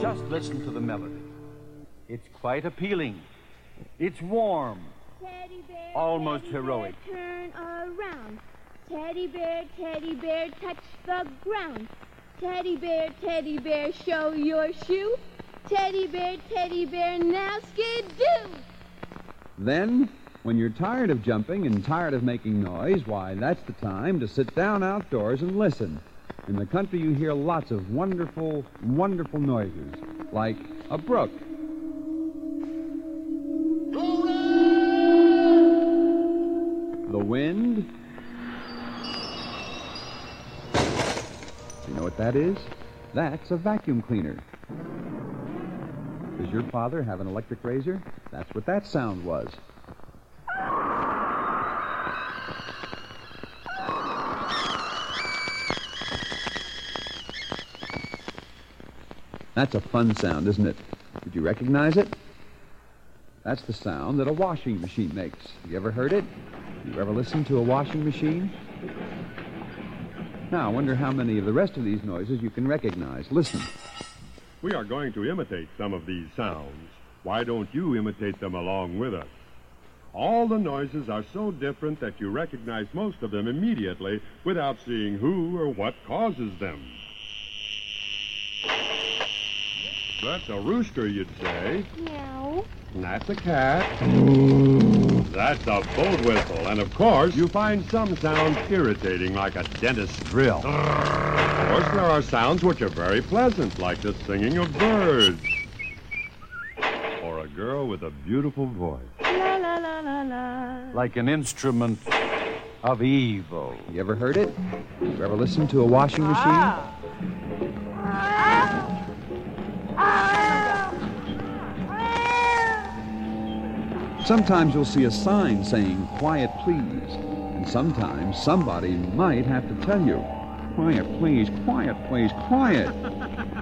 Just listen to the melody. It's quite appealing. It's warm. Teddy bear, Almost teddy heroic. Bear, turn around. Teddy bear, touch the ground. Teddy bear, show your shoe. Teddy bear, now skidoo. Then, when you're tired of jumping and tired of making noise, why, that's the time to sit down outdoors and listen. In the country, you hear lots of wonderful, wonderful noises, like a brook. The wind. You know what that is? That's a vacuum cleaner. Does your father have an electric razor? That's what that sound was. That's a fun sound, isn't it? Did you recognize it? That's the sound that a washing machine makes. You ever heard it? You ever listened to a washing machine? Now, I wonder how many of the rest of these noises you can recognize. Listen. We are going to imitate some of these sounds. Why don't you imitate them along with us? All the noises are so different that you recognize most of them immediately without seeing who or what causes them. That's a rooster, you'd say. Meow. And that's a cat. That's a boat whistle. And, of course, you find some sounds irritating, like a dentist's drill. Of course, there are sounds which are very pleasant, like the singing of birds. Or a girl with a beautiful voice. La la la la la. Like an instrument of evil. You ever heard it? You ever listened to a washing machine? Sometimes you'll see a sign saying, "Quiet, please." And sometimes somebody might have to tell you, "Quiet, please, quiet, please, quiet."